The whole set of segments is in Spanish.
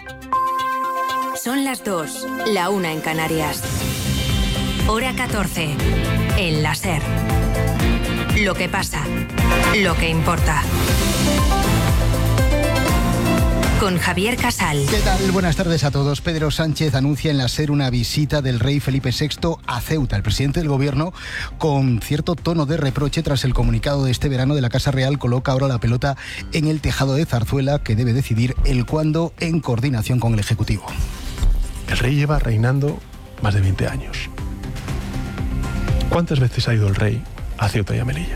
Son las 2, la 1 en Canarias. Hora 14, en la SER. Lo que pasa, lo que importa. Con Javier Casal. ¿Qué tal? Buenas tardes a todos. Pedro Sánchez anuncia en la SER una visita del rey Felipe VI a Ceuta. El presidente del gobierno, con cierto tono de reproche tras el comunicado de este verano de la Casa Real, coloca ahora la pelota en el tejado de Zarzuela, que debe decidir el cuándo en coordinación con el Ejecutivo. El rey lleva reinando más de 20 años. ¿Cuántas veces ha ido el rey a Ceuta y a Melilla?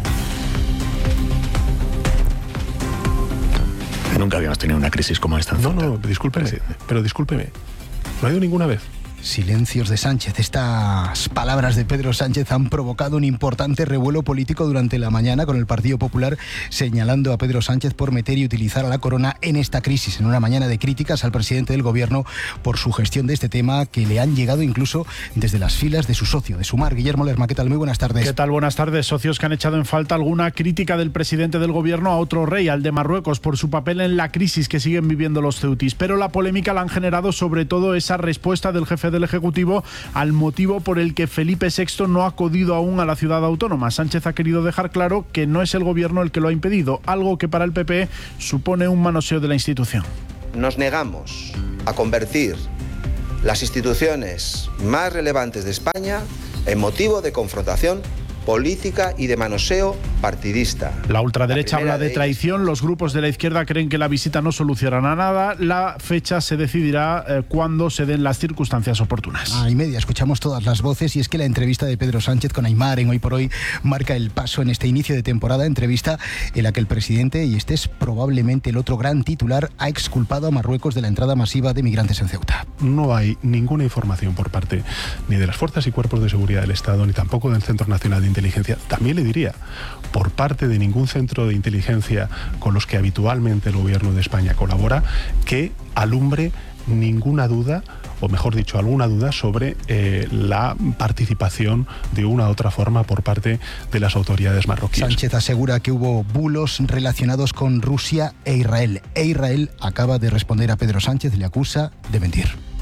Nunca habíamos tenido una crisis como esta en Ceuta. No, discúlpeme, pero discúlpeme. ¿No ha ido ninguna vez? Silencios de Sánchez. Estas palabras de Pedro Sánchez han provocado un importante revuelo político durante la mañana, con el Partido Popular señalando a Pedro Sánchez por meter y utilizar a la corona en esta crisis, en una mañana de críticas al presidente del gobierno por su gestión de este tema, que le han llegado incluso desde las filas de su socio, de Sumar. Guillermo Lerma, ¿qué tal? Muy buenas tardes. ¿Qué tal? Buenas tardes. Socios que han echado en falta alguna crítica del presidente del gobierno a otro rey, al de Marruecos, por su papel en la crisis que siguen viviendo los ceutis. Pero la polémica la han generado sobre todo esa respuesta del jefe del Ejecutivo al motivo por el que Felipe VI no ha acudido aún a la ciudad autónoma. Sánchez ha querido dejar claro que no es el gobierno el que lo ha impedido, algo que para el PP supone un manoseo de la institución. Nos negamos a convertir las instituciones más relevantes de España en motivo de confrontación política y de manoseo partidista. La ultraderecha habla de traición. Los grupos de la izquierda creen que la visita no solucionará nada. La fecha se decidirá cuando se den las circunstancias oportunas. Y media, escuchamos todas las voces, y es que la entrevista de Pedro Sánchez con Aimar en Hoy por Hoy marca el paso en este inicio de temporada, entrevista en la que el presidente, y este es probablemente el otro gran titular, ha exculpado a Marruecos de la entrada masiva de migrantes en Ceuta. No hay ninguna información por parte ni de las fuerzas y cuerpos de seguridad del Estado, ni tampoco del Centro Nacional de Inteligencia. También le diría, por parte de ningún centro de inteligencia con los que habitualmente el gobierno de España colabora, que alumbre ninguna duda, o mejor dicho, alguna duda sobre la participación de una u otra forma por parte de las autoridades marroquíes. Sánchez asegura que hubo bulos relacionados con Rusia e Israel. Israel acaba de responder a Pedro Sánchez, le acusa de mentir.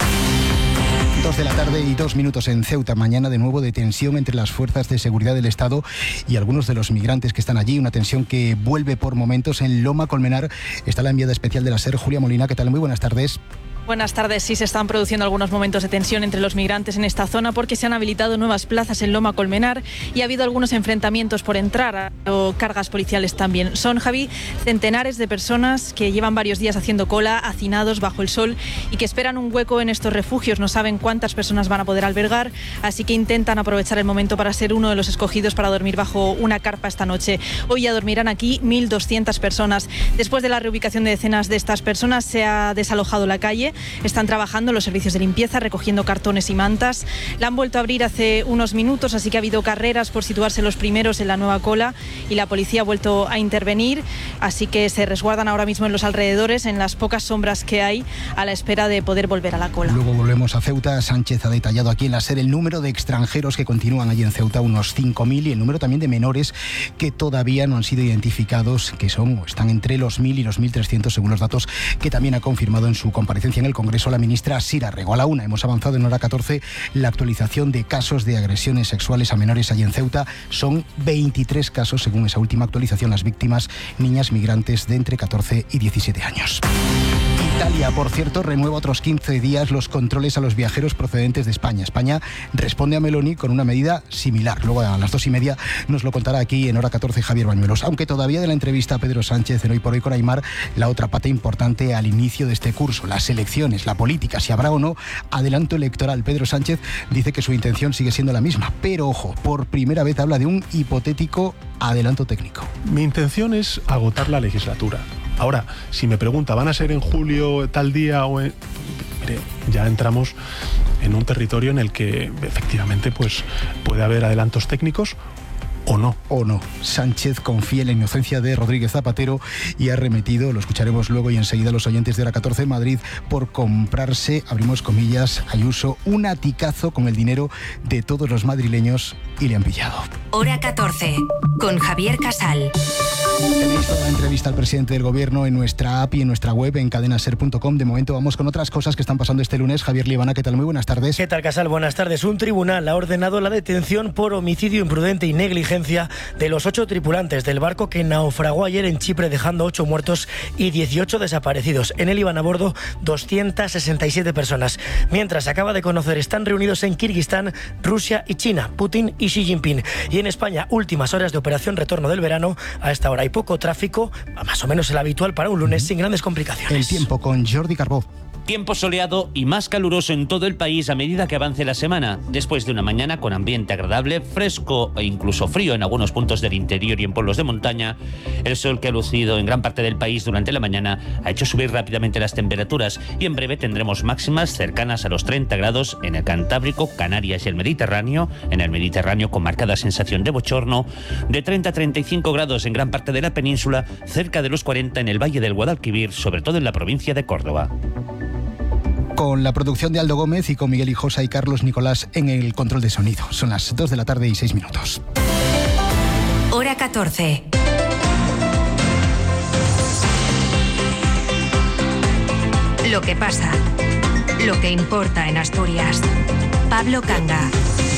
2 de la tarde y 2 minutos en Ceuta. Mañana de nuevo de tensión entre las fuerzas de seguridad del Estado y algunos de los migrantes que están allí. Una tensión que vuelve por momentos. En Loma Colmenar está la enviada especial de la SER, Julia Molina. ¿Qué tal? Muy buenas tardes. Buenas tardes. Sí, se están produciendo algunos momentos de tensión entre los migrantes en esta zona porque se han habilitado nuevas plazas en Loma Colmenar y ha habido algunos enfrentamientos por entrar, o cargas policiales también. Son, Javi, centenares de personas que llevan varios días haciendo cola, hacinados bajo el sol, y que esperan un hueco en estos refugios. No saben cuántas personas van a poder albergar, así que intentan aprovechar el momento para ser uno de los escogidos para dormir bajo una carpa esta noche. Hoy ya dormirán aquí 1.200 personas. Después de la reubicación de decenas de estas personas, se ha desalojado la calle. Están trabajando los servicios de limpieza, recogiendo cartones y mantas. La han vuelto a abrir hace unos minutos, así que ha habido carreras por situarse los primeros en la nueva cola, y la policía ha vuelto a intervenir, así que se resguardan ahora mismo en los alrededores, en las pocas sombras que hay, a la espera de poder volver a la cola. Luego volvemos a Ceuta. Sánchez ha detallado aquí en la SER el número de extranjeros que continúan allí en Ceuta, unos 5.000, y el número también de menores que todavía no han sido identificados, que son o están entre los 1.000 y los 1.300, según los datos que también ha confirmado en su comparecencia en el Congreso la ministra Sira Rego. A la 1 hemos avanzado en hora 14 la actualización de casos de agresiones sexuales a menores allí en Ceuta. Son 23 casos, según esa última actualización. Las víctimas, niñas migrantes de entre 14 y 17 años. Italia, por cierto, renueva otros 15 días los controles a los viajeros procedentes de España. España responde a Meloni con una medida similar. Luego a las 2:30 nos lo contará aquí en hora 14 Javier Bañuelos. Aunque todavía de la entrevista a Pedro Sánchez en Hoy por Hoy con Aimar, la otra pata importante al inicio de este curso, las elecciones, la política, si habrá o no adelanto electoral. Pedro Sánchez dice que su intención sigue siendo la misma, pero ojo, por primera vez habla de un hipotético adelanto técnico. Mi intención es agotar la legislatura. Ahora, si me pregunta, ¿van a ser en julio tal día o en...? Mire, ya entramos en un territorio en el que efectivamente pues puede haber adelantos técnicos ¿O no? Sánchez confía en la inocencia de Rodríguez Zapatero y ha arremetido, lo escucharemos luego y enseguida los oyentes de Hora 14 en Madrid, por comprarse, abrimos comillas, Ayuso, un aticazo con el dinero de todos los madrileños y le han pillado. Hora 14, con Javier Casal. Tenéis toda la entrevista al presidente del gobierno en nuestra app y en nuestra web en cadenaser.com. De momento vamos con otras cosas que están pasando este lunes. Javier Liebana, ¿qué tal? Muy buenas tardes. ¿Qué tal, Casal? Buenas tardes. Un tribunal ha ordenado la detención por homicidio imprudente y negligencia de los 8 tripulantes del barco que naufragó ayer en Chipre, dejando 8 muertos y 18 desaparecidos. En él iban a bordo 267 personas. Mientras se acaba de conocer, están reunidos en Kirguistán, Rusia y China, Putin y Xi Jinping. Y en España, últimas horas de operación retorno del verano. A esta hora hay poco tráfico, más o menos el habitual para un lunes, sin grandes complicaciones. El tiempo con Jordi Carbó. Tiempo soleado y más caluroso en todo el país a medida que avance la semana. Después de una mañana con ambiente agradable, fresco e incluso frío en algunos puntos del interior y en pueblos de montaña, el sol que ha lucido en gran parte del país durante la mañana ha hecho subir rápidamente las temperaturas y en breve tendremos máximas cercanas a los 30 grados en el Cantábrico, Canarias y el Mediterráneo. En el Mediterráneo con marcada sensación de bochorno, de 30 a 35 grados en gran parte de la península, cerca de los 40 en el Valle del Guadalquivir, sobre todo en la provincia de Córdoba. Con la producción de Aldo Gómez y con Miguel Hijosa y Carlos Nicolás en el control de sonido. Son las 2 de la tarde y 6 minutos. Hora 14. Lo que pasa, lo que importa en Asturias. Pablo Canga.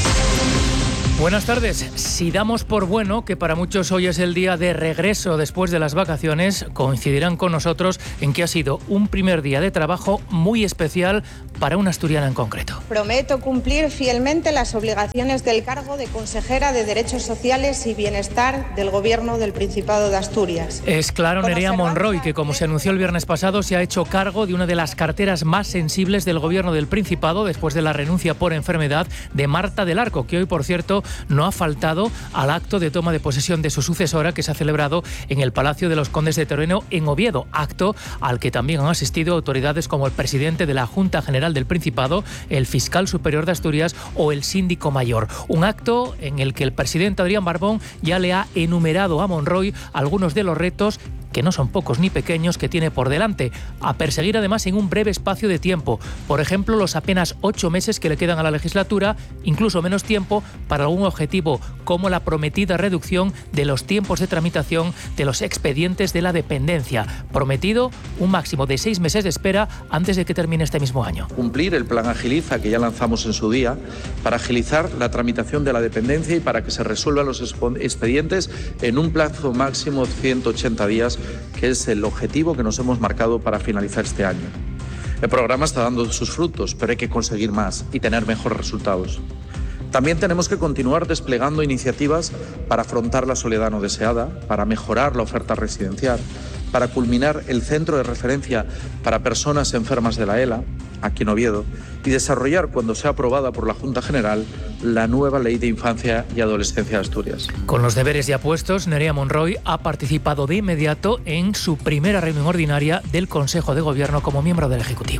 Buenas tardes. Si damos por bueno que para muchos hoy es el día de regreso después de las vacaciones, coincidirán con nosotros en que ha sido un primer día de trabajo muy especial para una asturiana en concreto. Prometo cumplir fielmente las obligaciones del cargo de consejera de Derechos Sociales y Bienestar del Gobierno del Principado de Asturias. Es claro Nerea Monroy, que como se anunció el viernes pasado, se ha hecho cargo de una de las carteras más sensibles del Gobierno del Principado después de la renuncia por enfermedad de Marta del Arco, que hoy, por cierto, no ha faltado al acto de toma de posesión de su sucesora que se ha celebrado en el Palacio de los Condes de Teruel en Oviedo, acto al que también han asistido autoridades como el presidente de la Junta General del Principado, el fiscal superior de Asturias o el síndico mayor. Un acto en el que el presidente Adrián Barbón ya le ha enumerado a Monroy algunos de los retos, que no son pocos ni pequeños, que tiene por delante, a perseguir además en un breve espacio de tiempo. Por ejemplo, los apenas 8 meses que le quedan a la legislatura, incluso menos tiempo para algún objetivo como la prometida reducción de los tiempos de tramitación de los expedientes de la dependencia. Prometido un máximo de 6 meses de espera antes de que termine este mismo año. Cumplir el plan Agiliza que ya lanzamos en su día para agilizar la tramitación de la dependencia y para que se resuelvan los expedientes en un plazo máximo de 180 días, que es el objetivo que nos hemos marcado para finalizar este año. El programa está dando sus frutos, pero hay que conseguir más y tener mejores resultados. También tenemos que continuar desplegando iniciativas para afrontar la soledad no deseada, para mejorar la oferta residencial, para culminar el centro de referencia para personas enfermas de la ELA, aquí en Oviedo, y desarrollar, cuando sea aprobada por la Junta General, la nueva Ley de Infancia y Adolescencia de Asturias. Con los deberes ya puestos, Nerea Monroy ha participado de inmediato en su primera reunión ordinaria del Consejo de Gobierno como miembro del Ejecutivo.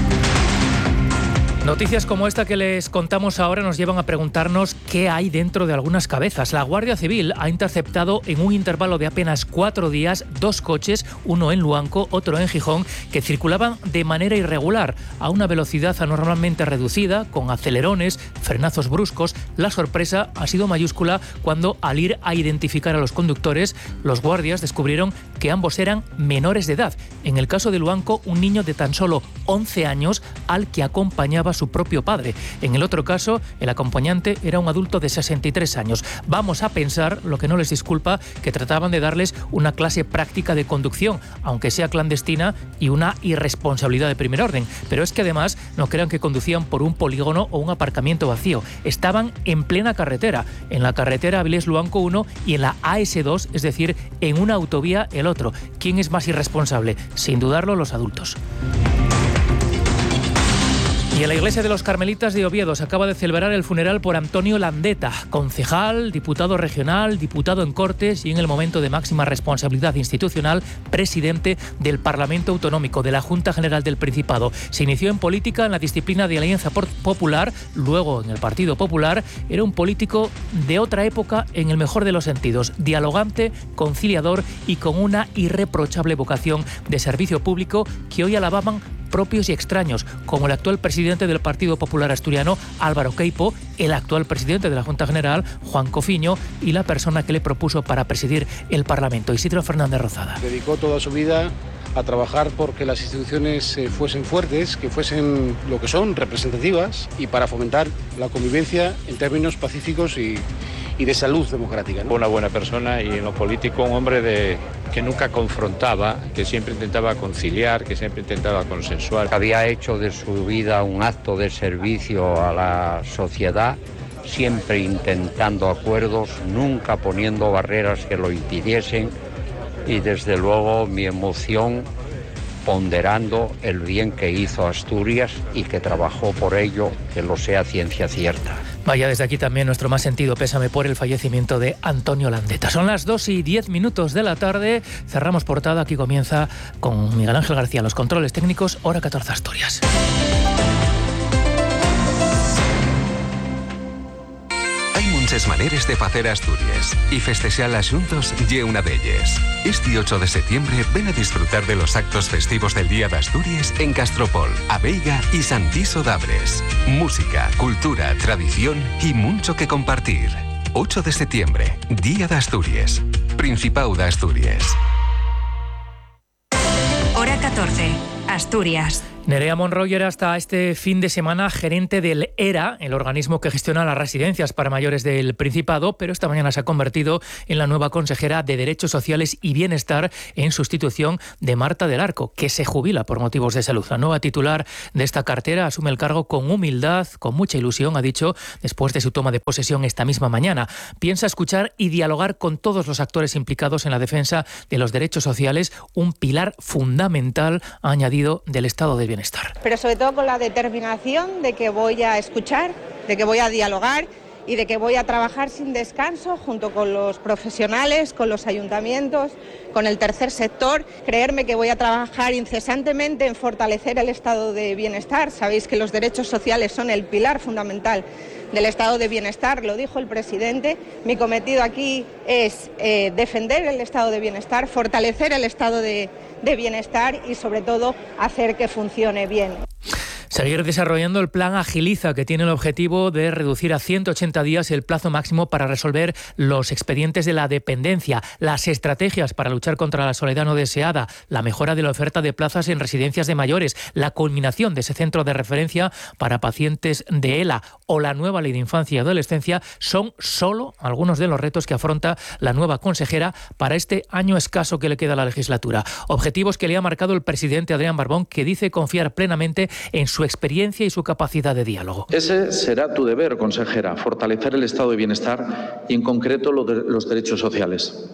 Noticias como esta que les contamos ahora nos llevan a preguntarnos qué hay dentro de algunas cabezas. La Guardia Civil ha interceptado en un intervalo de apenas 4 días 2 coches, uno en Luanco, otro en Gijón, que circulaban de manera irregular, a una velocidad anormalmente reducida, con acelerones, frenazos bruscos. La sorpresa ha sido mayúscula cuando, al ir a identificar a los conductores, los guardias descubrieron que ambos eran menores de edad. En el caso de Luanco, un niño de tan solo 11 años al que acompañaba su propio padre. En el otro caso, el acompañante era un adulto de 63 años. Vamos a pensar, lo que no les disculpa, que trataban de darles una clase práctica de conducción, aunque sea clandestina, y una irresponsabilidad de primer orden. Pero es que además no crean que conducían por un polígono o un aparcamiento vacío. Estaban en plena carretera, en la carretera Avilés-Luanco 1 y en la AS2, es decir, en una autovía el otro. ¿Quién es más irresponsable? Sin dudarlo, los adultos. Y en la iglesia de los Carmelitas de Oviedo se acaba de celebrar el funeral por Antonio Landeta, concejal, diputado regional, diputado en Cortes y en el momento de máxima responsabilidad institucional, presidente del Parlamento Autonómico de la Junta General del Principado. Se inició en política en la disciplina de Alianza Popular, luego en el Partido Popular. Era un político de otra época en el mejor de los sentidos, dialogante, conciliador y con una irreprochable vocación de servicio público que hoy alababan propios y extraños, como el actual presidente del Partido Popular Asturiano, Álvaro Queipo, el actual presidente de la Junta General, Juan Cofiño, y la persona que le propuso para presidir el Parlamento, Isidro Fernández Rozada. Dedicó toda su vida a trabajar porque las instituciones fuesen fuertes, que fuesen lo que son, representativas, y para fomentar la convivencia en términos pacíficos y de salud democrática, ¿no? Una buena persona y en lo político un hombre que nunca confrontaba, que siempre intentaba conciliar, que siempre intentaba consensuar. Había hecho de su vida un acto de servicio a la sociedad, siempre intentando acuerdos, nunca poniendo barreras que lo impidiesen, y desde luego mi emoción ponderando el bien que hizo a Asturias y que trabajó por ello, que lo sea ciencia cierta. Vaya, desde aquí también nuestro más sentido pésame por el fallecimiento de Antonio Landeta. Son las 2:10 de la tarde. Cerramos portada. Aquí comienza con Miguel Ángel García, los controles técnicos, hora 14 Asturias. Muchas maneras de facer Asturias y festexalas juntos ye una d'elles. Este 8 de septiembre ven a disfrutar de los actos festivos del Día de Asturias en Castropol, Abeiga y Santiso d'Abres. Música, cultura, tradición y mucho que compartir. 8 de septiembre, Día de Asturias. Principado de Asturias. Hora 14, Asturias. Nerea Monroy era hasta este fin de semana gerente del ERA, el organismo que gestiona las residencias para mayores del Principado, pero esta mañana se ha convertido en la nueva consejera de Derechos Sociales y Bienestar en sustitución de Marta del Arco, que se jubila por motivos de salud. La nueva titular de esta cartera asume el cargo con humildad, con mucha ilusión, ha dicho, después de su toma de posesión esta misma mañana. Piensa escuchar y dialogar con todos los actores implicados en la defensa de los derechos sociales, un pilar fundamental, ha añadido, del estado de bienestar. Pero sobre todo con la determinación de que voy a escuchar, de que voy a dialogar y de que voy a trabajar sin descanso junto con los profesionales, con los ayuntamientos, con el tercer sector. Creerme que voy a trabajar incesantemente en fortalecer el estado de bienestar. Sabéis que los derechos sociales son el pilar fundamental del estado de bienestar, lo dijo el presidente. Mi cometido aquí es defender el estado de bienestar, fortalecer el estado de bienestar y sobre todo hacer que funcione bien. Seguir desarrollando el plan Agiliza, que tiene el objetivo de reducir a 180 días el plazo máximo para resolver los expedientes de la dependencia, las estrategias para luchar contra la soledad no deseada, la mejora de la oferta de plazas en residencias de mayores, la culminación de ese centro de referencia para pacientes de ELA o la nueva ley de infancia y adolescencia son solo algunos de los retos que afronta la nueva consejera para este año escaso que le queda a la legislatura. Objetivos que le ha marcado el presidente Adrián Barbón, que dice confiar plenamente en su experiencia y su capacidad de diálogo. Ese será tu deber, consejera, fortalecer el estado de bienestar y en concreto los derechos sociales.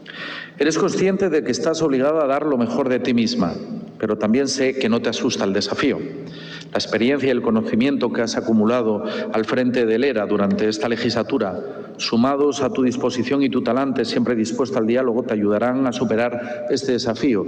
Eres consciente de que estás obligada a dar lo mejor de ti misma, pero también sé que no te asusta el desafío. La experiencia y el conocimiento que has acumulado al frente del ERA durante esta legislatura, sumados a tu disposición y tu talante siempre dispuesto al diálogo, te ayudarán a superar este desafío.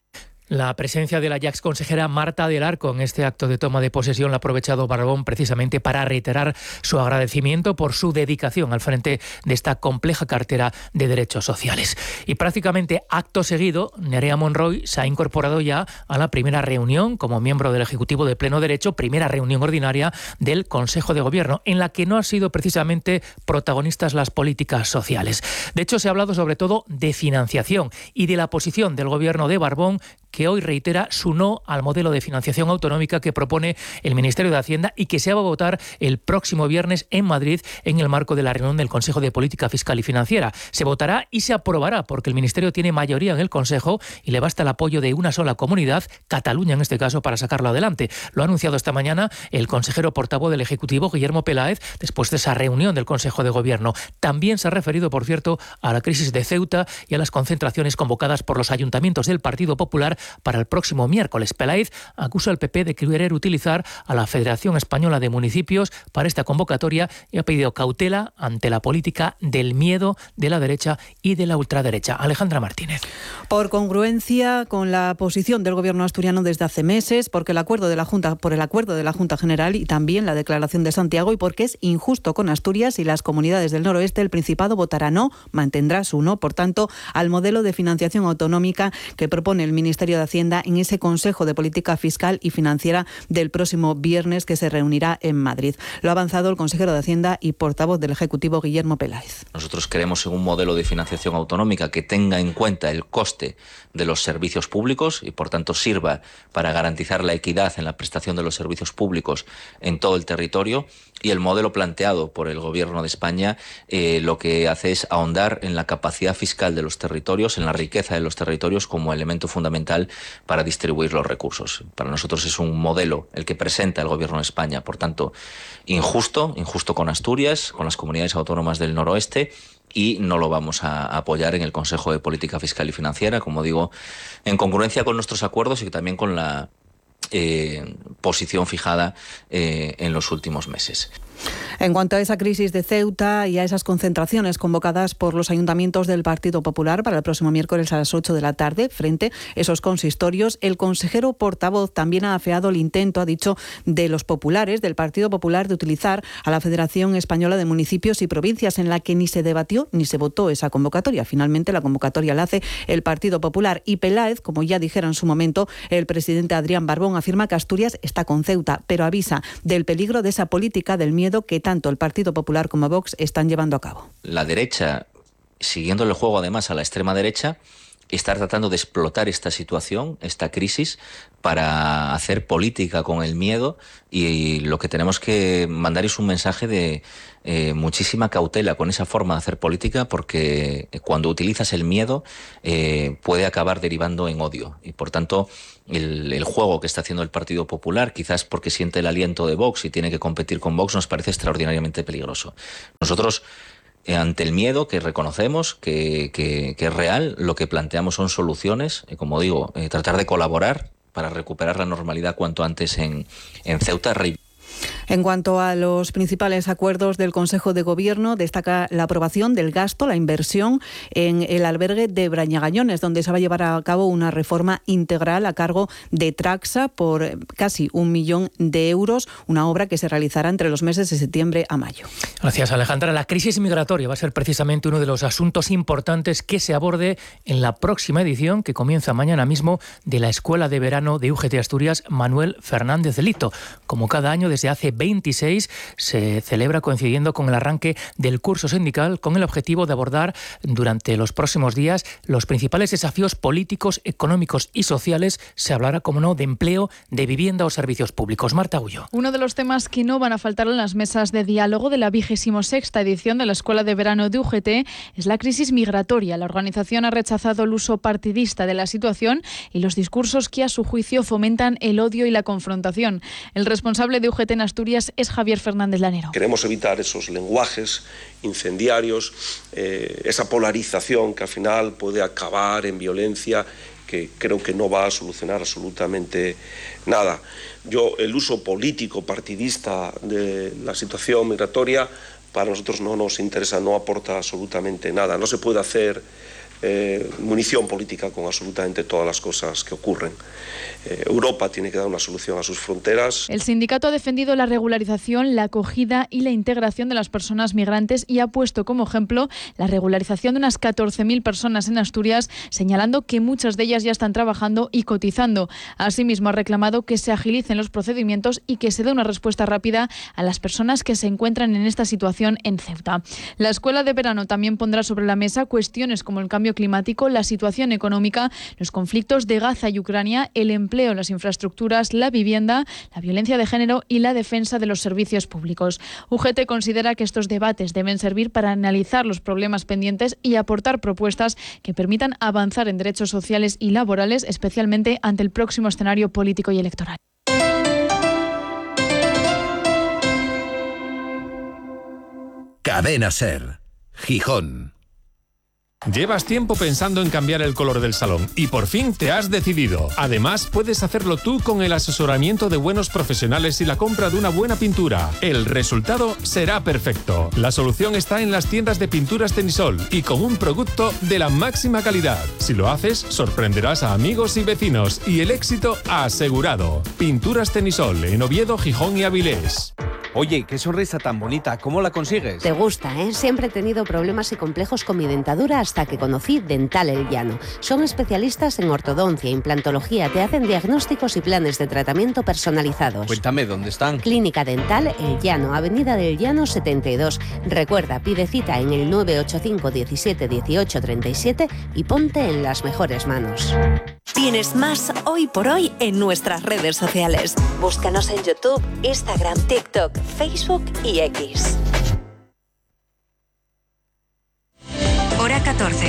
La presencia de la ya exconsejera Marta del Arco en este acto de toma de posesión la ha aprovechado Barbón precisamente para reiterar su agradecimiento por su dedicación al frente de esta compleja cartera de derechos sociales. Y prácticamente acto seguido, Nerea Monroy se ha incorporado ya a la primera reunión como miembro del Ejecutivo de Pleno Derecho, primera reunión ordinaria del Consejo de Gobierno, en la que no han sido precisamente protagonistas las políticas sociales. De hecho, se ha hablado sobre todo de financiación y de la posición del Gobierno de Barbón, que hoy reitera su no al modelo de financiación autonómica que propone el Ministerio de Hacienda y que se va a votar el próximo viernes en Madrid en el marco de la reunión del Consejo de Política Fiscal y Financiera. Se votará y se aprobará porque el Ministerio tiene mayoría en el Consejo y le basta el apoyo de una sola comunidad, Cataluña en este caso, para sacarlo adelante. Lo ha anunciado esta mañana el consejero portavoz del Ejecutivo, Guillermo Peláez, después de esa reunión del Consejo de Gobierno. También se ha referido, por cierto, a la crisis de Ceuta y a las concentraciones convocadas por los ayuntamientos del Partido Popular para el próximo miércoles. Peláez acusa al PP de querer utilizar a la Federación Española de Municipios para esta convocatoria y ha pedido cautela ante la política del miedo de la derecha y de la ultraderecha. Alejandra Martínez. Por congruencia con la posición del Gobierno asturiano desde hace meses, porque el acuerdo de la Junta General y también la declaración de Santiago, y porque es injusto con Asturias y las comunidades del noroeste, el Principado votará no, mantendrá su no, por tanto, al modelo de financiación autonómica que propone el Ministerio de Hacienda en ese Consejo de Política Fiscal y Financiera del próximo viernes, que se reunirá en Madrid. Lo ha avanzado el consejero de Hacienda y portavoz del Ejecutivo, Guillermo Peláez. Nosotros creemos en un modelo de financiación autonómica que tenga en cuenta el coste de los servicios públicos y, por tanto, sirva para garantizar la equidad en la prestación de los servicios públicos en todo el territorio. Y el modelo planteado por el Gobierno de España lo que hace es ahondar en la capacidad fiscal de los territorios, en la riqueza de los territorios como elemento fundamental para distribuir los recursos. Para nosotros es un modelo el que presenta el Gobierno de España, por tanto, injusto con Asturias, con las comunidades autónomas del noroeste, y no lo vamos a apoyar en el Consejo de Política Fiscal y Financiera, como digo, en congruencia con nuestros acuerdos y también con la posición fijada en los últimos meses. En cuanto a esa crisis de Ceuta y a esas concentraciones convocadas por los ayuntamientos del Partido Popular para el próximo miércoles a las 8 de la tarde, frente a esos consistorios, el consejero portavoz también ha afeado el intento, ha dicho, de los populares, del Partido Popular, de utilizar a la Federación Española de Municipios y Provincias, en la que ni se debatió ni se votó esa convocatoria. Finalmente, la convocatoria la hace el Partido Popular. Y Peláez, como ya dijera en su momento el presidente Adrián Barbón, afirma que Asturias está con Ceuta, pero avisa del peligro de esa política del miedo que tanto el Partido Popular como Vox están llevando a cabo. La derecha, siguiendo el juego además a la extrema derecha, está tratando de explotar esta situación, esta crisis, para hacer política con el miedo, y lo que tenemos que mandar es un mensaje de muchísima cautela con esa forma de hacer política, porque cuando utilizas el miedo puede acabar derivando en odio, y por tanto el juego que está haciendo el Partido Popular, quizás porque siente el aliento de Vox y tiene que competir con Vox, nos parece extraordinariamente peligroso. Nosotros, ante el miedo que reconocemos que es real, lo que planteamos son soluciones, como digo, tratar de colaborar para recuperar la normalidad cuanto antes en Ceuta. En cuanto a los principales acuerdos del Consejo de Gobierno, destaca la aprobación del gasto, la inversión en el albergue de Brañagañones, donde se va a llevar a cabo una reforma integral a cargo de Traxa por casi 1 millón de euros, una obra que se realizará entre los meses de septiembre a mayo. Gracias, Alejandra. La crisis migratoria va a ser precisamente uno de los asuntos importantes que se aborde en la próxima edición, que comienza mañana mismo, de la Escuela de Verano de UGT Asturias Manuel Fernández de Lito. Como cada año, desde hace 26 se celebra coincidiendo con el arranque del curso sindical, con el objetivo de abordar durante los próximos días los principales desafíos políticos, económicos y sociales. Se hablará, como no, de empleo, de vivienda o servicios públicos. Marta Ullo. Uno de los temas que no van a faltar en las mesas de diálogo de la 26ª edición de la Escuela de Verano de UGT es la crisis migratoria. La organización ha rechazado el uso partidista de la situación y los discursos que, a su juicio, fomentan el odio y la confrontación. El responsable de UGT en Asturias es Javier Fernández Lanero. Queremos evitar esos lenguajes incendiarios, esa polarización que al final puede acabar en violencia, que creo que no va a solucionar absolutamente nada. El uso político partidista de la situación migratoria para nosotros no nos interesa, no aporta absolutamente nada. No se puede hacer munición política con absolutamente todas las cosas que ocurren. Europa tiene que dar una solución a sus fronteras. El sindicato ha defendido la regularización, la acogida y la integración de las personas migrantes y ha puesto como ejemplo la regularización de unas 14.000 personas en Asturias, señalando que muchas de ellas ya están trabajando y cotizando. Asimismo, ha reclamado que se agilicen los procedimientos y que se dé una respuesta rápida a las personas que se encuentran en esta situación en Ceuta. La Escuela de Verano también pondrá sobre la mesa cuestiones como el cambio climático, la situación económica, los conflictos de Gaza y Ucrania, el empleo, las infraestructuras, la vivienda, la violencia de género y la defensa de los servicios públicos. UGT considera que estos debates deben servir para analizar los problemas pendientes y aportar propuestas que permitan avanzar en derechos sociales y laborales, especialmente ante el próximo escenario político y electoral. Cadena SER, Gijón. Llevas tiempo pensando en cambiar el color del salón y por fin te has decidido. Además, puedes hacerlo tú con el asesoramiento de buenos profesionales y la compra de una buena pintura. El resultado será perfecto. La solución está en las tiendas de pinturas Tenisol y con un producto de la máxima calidad. Si lo haces, sorprenderás a amigos y vecinos y el éxito asegurado. Pinturas Tenisol en Oviedo, Gijón y Avilés. Oye, qué sonrisa tan bonita, ¿cómo la consigues? Te gusta, ¿eh? Siempre he tenido problemas y complejos con mi dentadura hasta que conocí Dental El Llano. Son especialistas en ortodoncia, implantología, te hacen diagnósticos y planes de tratamiento personalizados. Cuéntame, ¿dónde están? Clínica Dental El Llano, Avenida del Llano 72. Recuerda, pide cita en el 985 17 18 37 y ponte en las mejores manos. Tienes más Hoy por Hoy en nuestras redes sociales. Búscanos en YouTube, Instagram, TikTok, Facebook y X. Hora 14.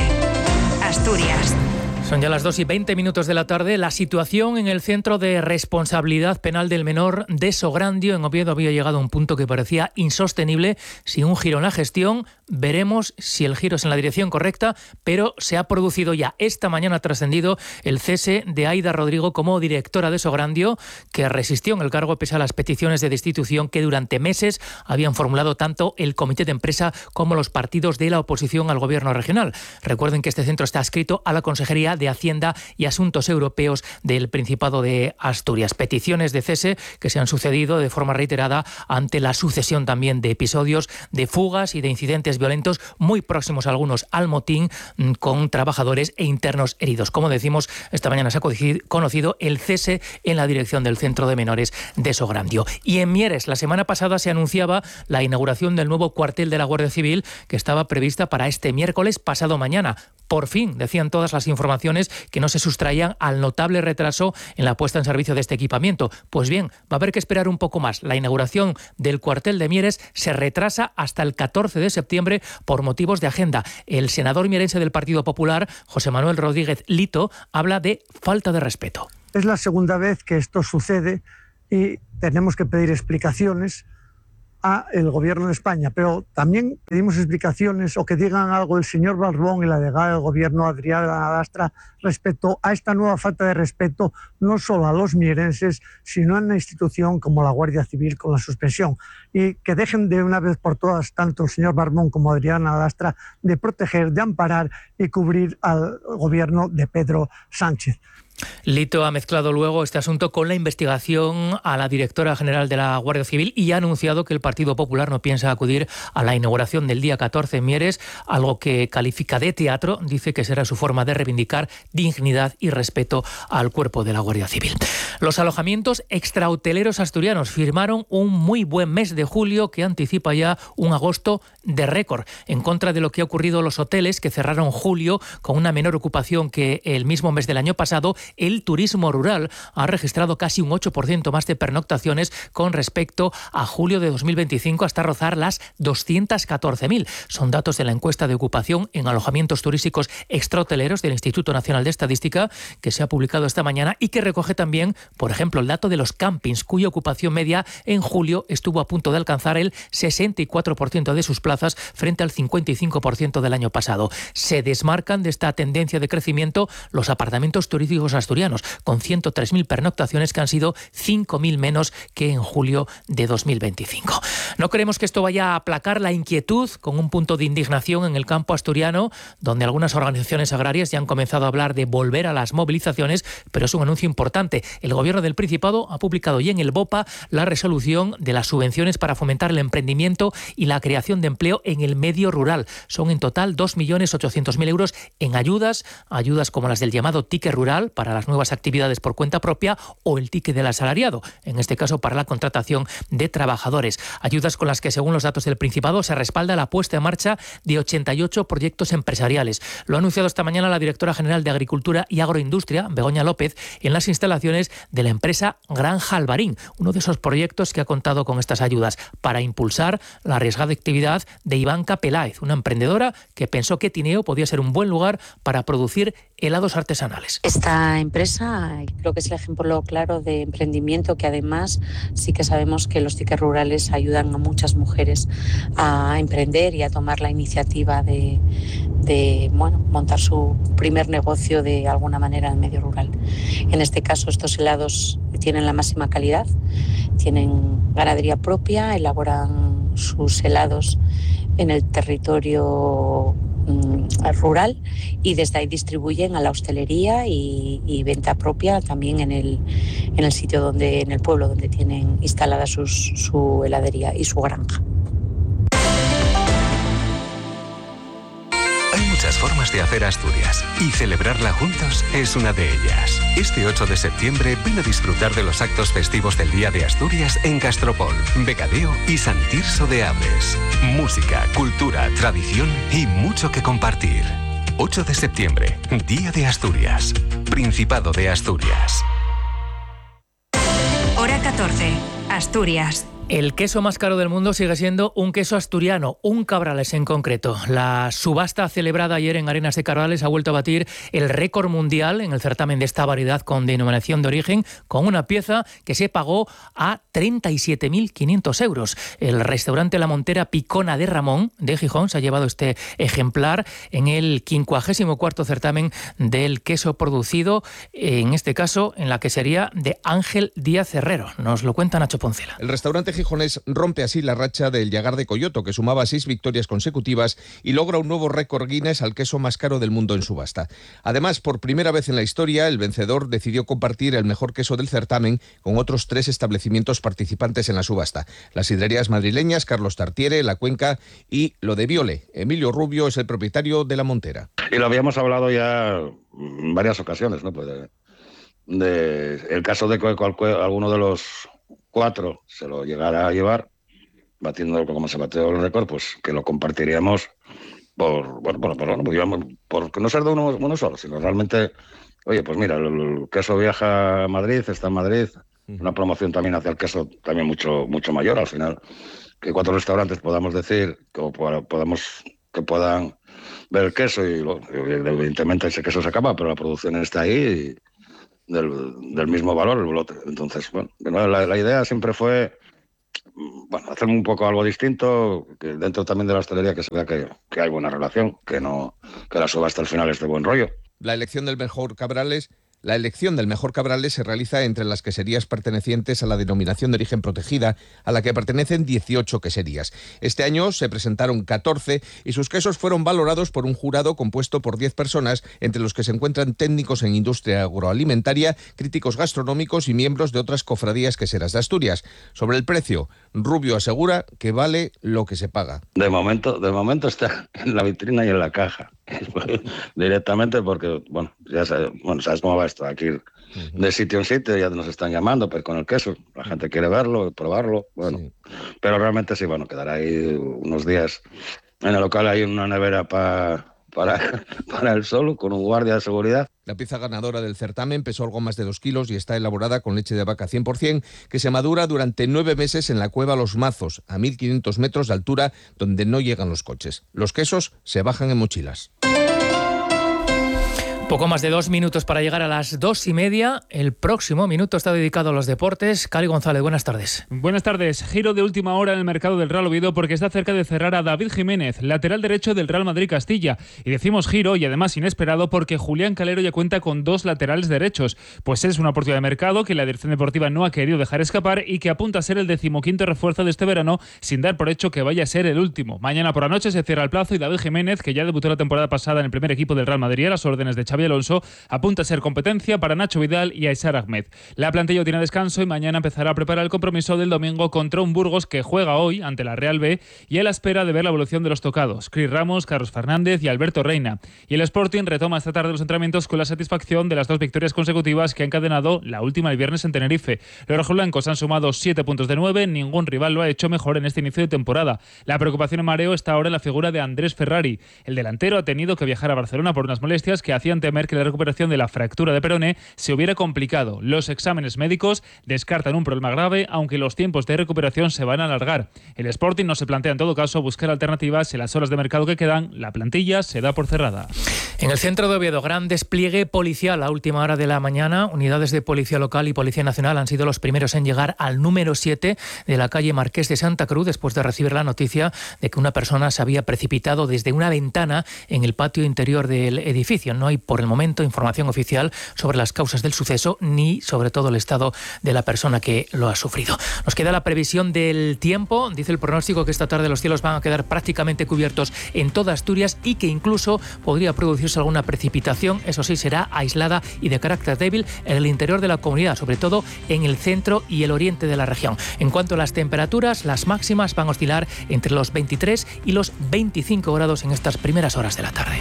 Asturias. Son ya las 2:20 de la tarde. La situación en el Centro de Responsabilidad Penal del Menor de Sograndio en Oviedo había llegado a un punto que parecía insostenible. Sin un giro en la gestión, veremos si el giro es en la dirección correcta, pero se ha producido ya. Esta mañana ha trascendido el cese de Aida Rodrigo como directora de Sograndio, que resistió en el cargo pese a las peticiones de destitución que durante meses habían formulado tanto el comité de empresa como los partidos de la oposición al gobierno regional. Recuerden que este centro está adscrito a la Consejería de Hacienda y Asuntos Europeos del Principado de Asturias. Peticiones de cese que se han sucedido de forma reiterada ante la sucesión también de episodios de fugas y de incidentes violentos muy próximos algunos al motín, con trabajadores e internos heridos. Como decimos, esta mañana se ha conocido el cese en la dirección del Centro de Menores de Sograndio. Y en Mieres, la semana pasada se anunciaba la inauguración del nuevo cuartel de la Guardia Civil que estaba prevista para este miércoles pasado mañana. Por fin, decían todas las informaciones que no se sustraían al notable retraso en la puesta en servicio de este equipamiento. Pues bien, va a haber que esperar un poco más. La inauguración del cuartel de Mieres se retrasa hasta el 14 de septiembre por motivos de agenda. El senador mierense del Partido Popular, José Manuel Rodríguez Lito, habla de falta de respeto. Es la segunda vez que esto sucede y tenemos que pedir explicaciones a el Gobierno de España, pero también pedimos explicaciones o que digan algo el señor Barbón y la delegada del Gobierno, Adriana Nadastra, respecto a esta nueva falta de respeto no solo a los mierenses, sino a una institución como la Guardia Civil con la suspensión. Y que dejen de una vez por todas, tanto el señor Barbón como Adriana Nadastra, de proteger, de amparar y cubrir al Gobierno de Pedro Sánchez. Lito ha mezclado luego este asunto con la investigación a la directora general de la Guardia Civil y ha anunciado que el Partido Popular no piensa acudir a la inauguración del día 14 en Mieres, algo que califica de teatro. Dice que será su forma de reivindicar dignidad y respeto al cuerpo de la Guardia Civil. Los alojamientos extrahoteleros asturianos firmaron un muy buen mes de julio que anticipa ya un agosto de récord, en contra de lo que ha ocurrido en los hoteles que cerraron julio con una menor ocupación que el mismo mes del año pasado. El turismo rural ha registrado casi un 8% más de pernoctaciones con respecto a julio de 2025 hasta rozar las 214.000. Son datos de la encuesta de ocupación en alojamientos turísticos extrahoteleros del Instituto Nacional de Estadística que se ha publicado esta mañana y que recoge también, por ejemplo, el dato de los campings, cuya ocupación media en julio estuvo a punto de alcanzar el 64% de sus plazas frente al 55% del año pasado. Se desmarcan de esta tendencia de crecimiento los apartamentos turísticos asturianos, con 103.000 pernoctaciones que han sido 5.000 menos que en julio de 2025. No queremos que esto vaya a aplacar la inquietud con un punto de indignación en el campo asturiano, donde algunas organizaciones agrarias ya han comenzado a hablar de volver a las movilizaciones, pero es un anuncio importante. El Gobierno del Principado ha publicado ya en el BOPA la resolución de las subvenciones para fomentar el emprendimiento y la creación de empleo en el medio rural. Son en total 2.800.000 euros en ayudas como las del llamado ticket rural para las nuevas actividades por cuenta propia o el ticket del asalariado, en este caso para la contratación de trabajadores. Ayudas con las que, según los datos del Principado, se respalda la puesta en marcha de 88 proyectos empresariales. Lo ha anunciado esta mañana la directora general de Agricultura y Agroindustria, Begoña López, en las instalaciones de la empresa Granja Albarín, uno de esos proyectos que ha contado con estas ayudas para impulsar la arriesgada actividad de Ivanka Peláez, una emprendedora que pensó que Tineo podía ser un buen lugar para producir helados artesanales. Esta esta empresa. Creo que es el ejemplo claro de emprendimiento, que además sí que sabemos que los tickets rurales ayudan a muchas mujeres a emprender y a tomar la iniciativa de montar su primer negocio de alguna manera en el medio rural. En este caso, estos helados tienen la máxima calidad, tienen ganadería propia, elaboran sus helados en el territorio rural y desde ahí distribuyen a la hostelería y venta propia también en el sitio en el pueblo donde tienen instalada su heladería y su granja. Hay muchas formas de hacer Asturias y celebrarla juntos es una de ellas. Este 8 de septiembre ven a disfrutar de los actos festivos del Día de Asturias en Castropol, Becadeo y Sant Tirso de Abres. Música, cultura, tradición y mucho que compartir. 8 de septiembre, Día de Asturias, Principado de Asturias. Hora 14, Asturias. El queso más caro del mundo sigue siendo un queso asturiano, un Cabrales en concreto. La subasta celebrada ayer en Arenas de Cabrales ha vuelto a batir el récord mundial en el certamen de esta variedad con denominación de origen, con una pieza que se pagó a 37.500 euros. El restaurante La Montera Picona de Ramón, de Gijón, se ha llevado este ejemplar en el 54º certamen del queso producido, en este caso en la quesería de Ángel Díaz Herrero. Nos lo cuenta Nacho Poncela. El restaurante gijonés rompe así la racha del Llagar de Coyoto, que sumaba 6 victorias consecutivas y logra un nuevo récord Guinness al queso más caro del mundo en subasta. Además, por primera vez en la historia, el vencedor decidió compartir el mejor queso del certamen con otros 3 establecimientos participantes en la subasta: las sidrerías madrileñas Carlos Tartiere, La Cuenca y Lo de Viole. Emilio Rubio es el propietario de La Montera. Y lo habíamos hablado ya en varias ocasiones, ¿no? Pues el caso de que alguno de los 4 se lo llegara a llevar, batiendo como se bateó el récord, pues que lo compartiríamos por no ser de uno solo, sino realmente, oye, pues mira, el queso viaja a Madrid, está en Madrid, una promoción también hacia el queso también mucho mayor, al final, que 4 restaurantes podamos decir, que puedan ver el queso y evidentemente ese queso se acaba, pero la producción está ahí del mismo valor el lote. Entonces, la idea siempre fue hacer un poco algo distinto, que dentro también de la hostelería que se vea que hay buena relación, que la subasta al final es de buen rollo. La elección del mejor Cabrales se realiza entre las queserías pertenecientes a la denominación de origen protegida, a la que pertenecen 18 queserías. Este año se presentaron 14 y sus quesos fueron valorados por un jurado compuesto por 10 personas, entre los que se encuentran técnicos en industria agroalimentaria, críticos gastronómicos y miembros de otras cofradías queseras de Asturias. Sobre el precio, Rubio asegura que vale lo que se paga. De momento está en la vitrina y en la caja. Directamente porque, sabes cómo va esto, aquí de sitio en sitio ya nos están llamando, pero con el queso, la gente quiere verlo, probarlo, pero realmente sí, quedará ahí unos días. En el local hay una nevera para el sol, con un guardia de seguridad. La pieza ganadora del certamen pesó algo más de 2 kilos y está elaborada con leche de vaca 100%, que se madura durante 9 meses en la cueva Los Mazos, a 1.500 metros de altura, donde no llegan los coches. Los quesos se bajan en mochilas. Poco más de 2 minutos para llegar a las 2:30. El próximo minuto está dedicado a los deportes. Cali González, buenas tardes. Buenas tardes. Giro de última hora en el mercado del Real Oviedo porque está cerca de cerrar a David Jiménez, lateral derecho del Real Madrid Castilla. Y decimos giro y además inesperado porque Julián Calero ya cuenta con 2 laterales derechos. Pues es una oportunidad de mercado que la dirección deportiva no ha querido dejar escapar y que apunta a ser el 15º refuerzo de este verano, sin dar por hecho que vaya a ser el último. Mañana por la noche se cierra el plazo y David Jiménez, que ya debutó la temporada pasada en el primer equipo del Real Madrid a las órdenes de Xabi Alonso, apunta a ser competencia para Nacho Vidal y Aysar Ahmed. La plantilla tiene descanso y mañana empezará a preparar el compromiso del domingo contra un Burgos que juega hoy ante la Real B y a la espera de ver la evolución de los tocados, Cris Ramos, Carlos Fernández y Alberto Reina. Y el Sporting retoma esta tarde los entrenamientos con la satisfacción de las 2 victorias consecutivas que ha encadenado, la última el viernes en Tenerife. Los rojiblancos han sumado 7 puntos de 9, ningún rival lo ha hecho mejor en este inicio de temporada. La preocupación en mareo está ahora en la figura de Andrés Ferrari. El delantero ha tenido que viajar a Barcelona por unas molestias que hacían temer que la recuperación de la fractura de peroné se hubiera complicado. Los exámenes médicos descartan un problema grave, aunque los tiempos de recuperación se van a alargar. El Sporting no se plantea en todo caso buscar alternativas. En las horas de mercado que quedan, la plantilla se da por cerrada. En el centro de Oviedo, gran despliegue policial a última hora de la mañana. Unidades de Policía Local y Policía Nacional han sido los primeros en llegar al número 7 de la calle Marqués de Santa Cruz después de recibir la noticia de que una persona se había precipitado desde una ventana en el patio interior del edificio. No hay por el momento información oficial sobre las causas del suceso ni sobre todo el estado de la persona que lo ha sufrido. Nos queda la previsión del tiempo. Dice el pronóstico que esta tarde los cielos van a quedar prácticamente cubiertos en toda Asturias y que incluso podría producirse alguna precipitación. Eso sí, será aislada y de carácter débil en el interior de la comunidad, sobre todo en el centro y el oriente de la región. En cuanto a las temperaturas, las máximas van a oscilar entre los 23 y los 25 grados en estas primeras horas de la tarde.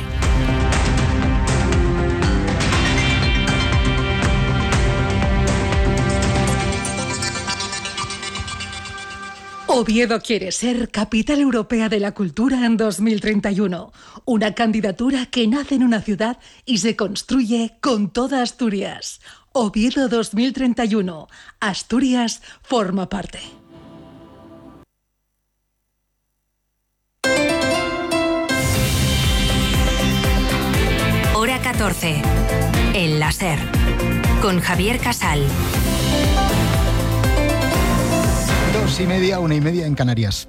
Oviedo quiere ser Capital Europea de la Cultura en 2031. Una candidatura que nace en una ciudad y se construye con toda Asturias. Oviedo 2031. Asturias forma parte. Hora 14. En la SER. Con Javier Casal. 2:30, 1:30 en Canarias.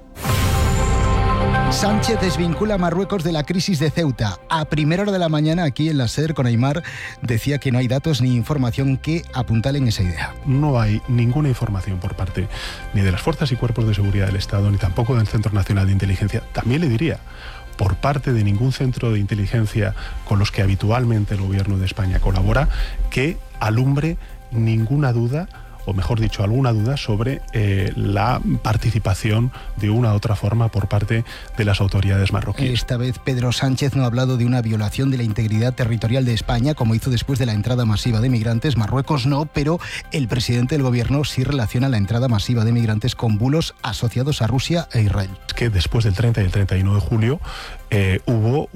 Sánchez desvincula a Marruecos de la crisis de Ceuta. A primera hora de la mañana, aquí en la SER, con Aimar, decía que no hay datos ni información que apuntalen esa idea. No hay ninguna información por parte ni de las fuerzas y cuerpos de seguridad del Estado, ni tampoco del Centro Nacional de Inteligencia. También le diría, por parte de ningún centro de inteligencia con los que habitualmente el Gobierno de España colabora, que alumbre ninguna duda, o mejor dicho, alguna duda sobre la participación de una u otra forma por parte de las autoridades marroquíes. Esta vez Pedro Sánchez no ha hablado de una violación de la integridad territorial de España, como hizo después de la entrada masiva de migrantes. Marruecos no, pero el presidente del Gobierno sí relaciona la entrada masiva de migrantes con bulos asociados a Rusia e Israel. Es que después del 30 y el 31 de julio hubo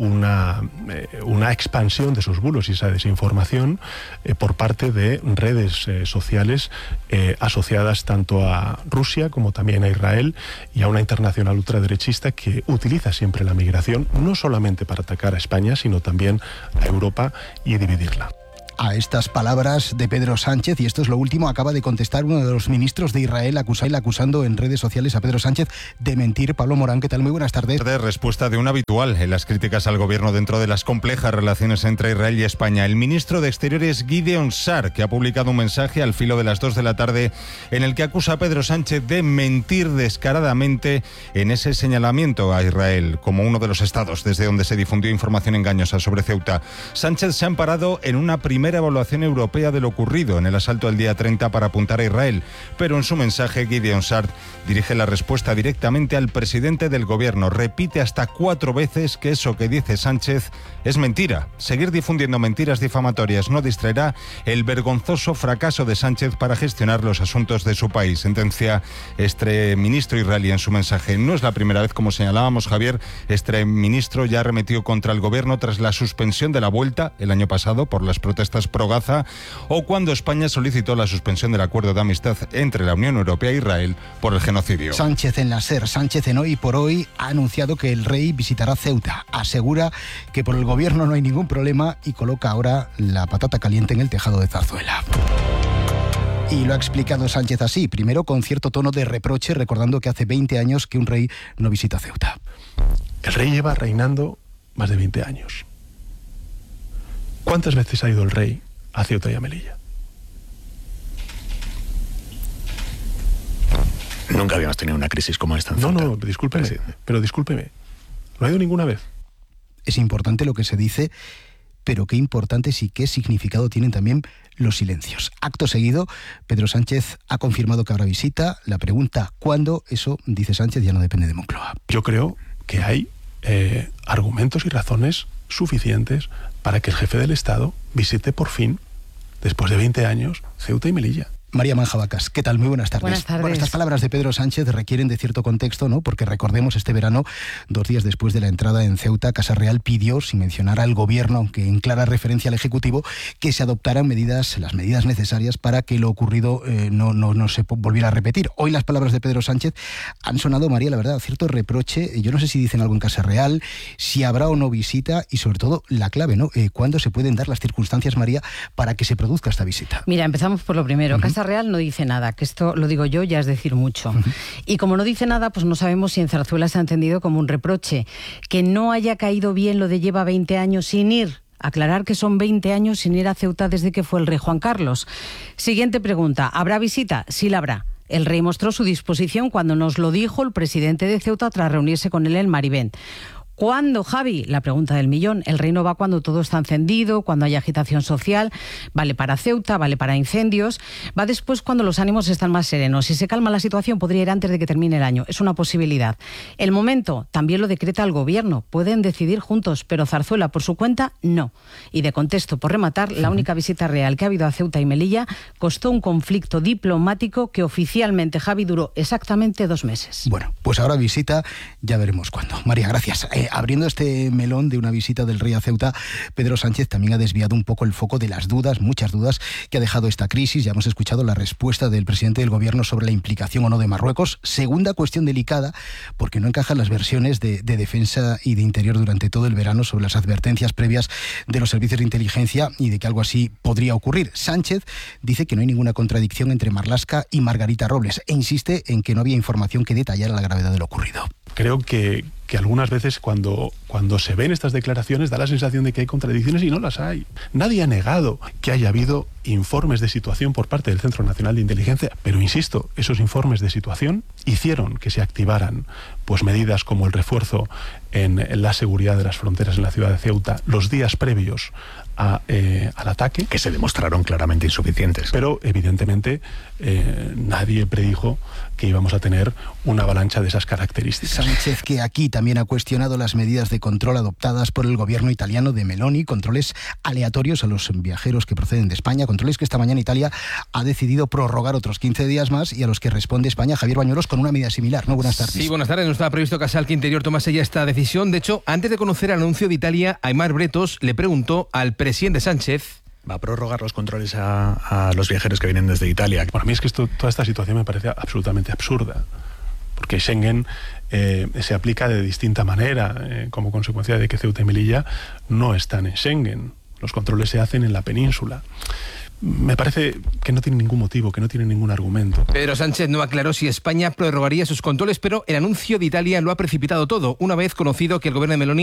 una expansión de esos bulos y esa desinformación por parte de redes sociales asociadas tanto a Rusia como también a Israel y a una internacional ultraderechista que utiliza siempre la migración no solamente para atacar a España, sino también a Europa y dividirla. A estas palabras de Pedro Sánchez, y esto es lo último, acaba de contestar uno de los ministros de Israel acusando en redes sociales a Pedro Sánchez de mentir. Pablo Morán, ¿qué tal? Muy buenas tardes. Respuesta de un habitual en las críticas al gobierno dentro de las complejas relaciones entre Israel y España. El ministro de Exteriores, Gideon Sa'ar, que ha publicado un mensaje al filo de las 2 de la tarde en el que acusa a Pedro Sánchez de mentir descaradamente en ese señalamiento a Israel como uno de los estados desde donde se difundió información engañosa sobre Ceuta. Sánchez se ha amparado en una primera evaluación europea de lo ocurrido en el asalto al día 30 para apuntar a Israel, pero en su mensaje Gideon Sa'ar dirige la respuesta directamente al presidente del gobierno. Repite hasta 4 veces que eso que dice Sánchez es mentira. Seguir difundiendo mentiras difamatorias no distraerá el vergonzoso fracaso de Sánchez para gestionar los asuntos de su país, sentencia este ministro israelí en su mensaje. No es la primera vez, como señalábamos, Javier, este ministro ya arremetió contra el gobierno tras la suspensión de la vuelta el año pasado por las protestas pro-Gaza o cuando España solicitó la suspensión del acuerdo de amistad entre la Unión Europea e Israel por el genocidio. Sánchez en la SER. Sánchez en Hoy por Hoy ha anunciado que el rey visitará Ceuta. Asegura que por el gobierno no hay ningún problema y coloca ahora la patata caliente en el tejado de Zarzuela. Y lo ha explicado Sánchez así, primero con cierto tono de reproche, recordando que hace 20 años que un rey no visita Ceuta. El rey lleva reinando más de 20 años. ¿Cuántas veces ha ido el rey a Ceuta y a Melilla? Nunca habíamos tenido una crisis como esta en Ceuta. No, discúlpeme, pero discúlpeme. No ha ido ninguna vez. Es importante lo que se dice, pero qué importantes y qué significado tienen también los silencios. Acto seguido, Pedro Sánchez ha confirmado que habrá visita. La pregunta ¿cuándo? Eso, dice Sánchez, ya no depende de Moncloa. Yo creo que hay argumentos y razones suficientes para que el jefe del Estado visite por fin, después de 20 años, Ceuta y Melilla. María Manjabacas, ¿qué tal? Muy buenas tardes. Buenas tardes. Bueno, estas palabras de Pedro Sánchez requieren de cierto contexto, ¿no? Porque recordemos, este verano, 2 días después de la entrada en Ceuta, Casa Real pidió, sin mencionar al Gobierno, aunque en clara referencia al Ejecutivo, que se adoptaran las medidas necesarias para que lo ocurrido no se volviera a repetir. Hoy las palabras de Pedro Sánchez han sonado, María, la verdad, cierto reproche. Yo no sé si dicen algo en Casa Real, si habrá o no visita y, sobre todo, la clave, ¿no? ¿Cuándo se pueden dar las circunstancias, María, para que se produzca esta visita? Mira, empezamos por lo primero. Casa Real no dice nada, que esto lo digo yo, ya es decir mucho. Y como no dice nada, pues no sabemos si en Zarzuela se ha entendido como un reproche. Que no haya caído bien lo de lleva 20 años sin ir. Aclarar que son 20 años sin ir a Ceuta desde que fue el rey Juan Carlos. Siguiente pregunta, ¿habrá visita? Sí la habrá. El rey mostró su disposición cuando nos lo dijo el presidente de Ceuta tras reunirse con él en Marivent. ¿Cuándo, Javi? La pregunta del millón. El rey no va cuando todo está encendido, cuando hay agitación social. Vale para Ceuta, vale para incendios. Va después cuando los ánimos están más serenos. Si se calma la situación, podría ir antes de que termine el año. Es una posibilidad. El momento también lo decreta el Gobierno. Pueden decidir juntos, pero Zarzuela, por su cuenta, no. Y de contexto, por rematar, la única visita real que ha habido a Ceuta y Melilla costó un conflicto diplomático que oficialmente, Javi, duró exactamente 2 meses. Bueno, pues ahora visita, ya veremos cuándo. María, gracias. Abriendo este melón de una visita del rey a Ceuta, Pedro Sánchez también ha desviado un poco el foco de las dudas, muchas dudas, que ha dejado esta crisis. Ya hemos escuchado la respuesta del presidente del Gobierno sobre la implicación o no de Marruecos. Segunda cuestión delicada, porque no encajan las versiones de Defensa y de Interior durante todo el verano sobre las advertencias previas de los servicios de inteligencia y de que algo así podría ocurrir. Sánchez dice que no hay ninguna contradicción entre Marlaska y Margarita Robles e insiste en que no había información que detallara la gravedad de lo ocurrido. Creo que algunas veces cuando se ven estas declaraciones da la sensación de que hay contradicciones y no las hay. Nadie ha negado que haya habido informes de situación por parte del Centro Nacional de Inteligencia, pero insisto, esos informes de situación hicieron que se activaran pues medidas como el refuerzo en la seguridad de las fronteras en la ciudad de Ceuta los días previos al ataque. Que se demostraron claramente insuficientes. Pero evidentemente nadie predijo que íbamos a tener una avalancha de esas características. Sánchez, que aquí también ha cuestionado las medidas de control adoptadas por el gobierno italiano de Meloni, controles aleatorios a los viajeros que proceden de España, controles que esta mañana Italia ha decidido prorrogar otros 15 días más y a los que responde España. Javier Bañuelos, con una medida similar, ¿no? Buenas tardes. Sí, buenas tardes. No estaba previsto que Casal Interior tomase ya esta decisión. De hecho, antes de conocer el anuncio de Italia, Aimar Bretos le preguntó al presidente Sánchez: ¿va a prorrogar los controles a los viajeros que vienen desde Italia? Para mí es que toda esta situación me parece absolutamente absurda, porque Schengen se aplica de distinta manera como consecuencia de que Ceuta y Melilla no están en Schengen. Los controles se hacen en la península. Me parece que no tiene ningún motivo, que no tiene ningún argumento. Pedro Sánchez no aclaró si España prorrogaría sus controles, pero el anuncio de Italia lo ha precipitado todo, una vez conocido que el gobierno de Meloni